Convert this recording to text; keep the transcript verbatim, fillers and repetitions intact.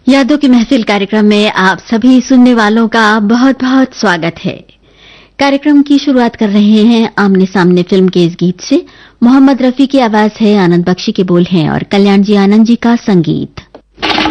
यादों की महफिल कार्यक्रम में आप सभी सुनने वालों का बहुत बहुत स्वागत है। कार्यक्रम की शुरुआत कर रहे हैं आमने सामने फिल्म के इस गीत से। मोहम्मद रफी की आवाज है, आनंद बख्शी के बोल हैं और कल्याण जी आनंद जी का संगीत।